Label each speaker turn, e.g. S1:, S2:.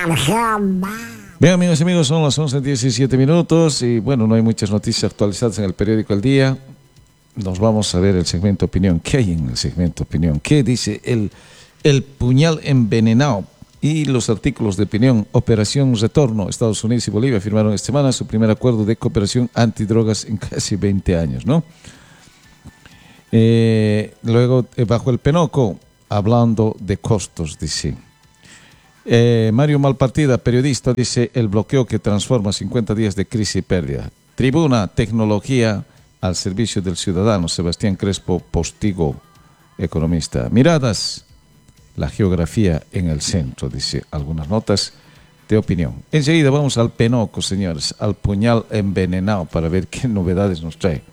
S1: Bien, amigos y amigos, son las 11:17 y bueno, no hay muchas noticias actualizadas en el periódico El Día. Nos vamos a ver el segmento opinión. ¿Qué hay en el segmento opinión? ¿Qué dice el puñal envenenado? Y los artículos de opinión. Operación Retorno. Estados Unidos y Bolivia firmaron esta semana su primer acuerdo de cooperación antidrogas en casi 20 años, ¿no? Luego, bajo el Penoco, hablando de costos, dice. Mario Malpartida, periodista, dice: el bloqueo que transforma 50 días de crisis y pérdida. Tribuna, tecnología al servicio del ciudadano. Sebastián Crespo Postigo, economista. Miradas, la geografía en el centro, dice algunas notas de opinión. Enseguida vamos al Penoco, señores, al puñal envenenado, para ver qué novedades nos trae.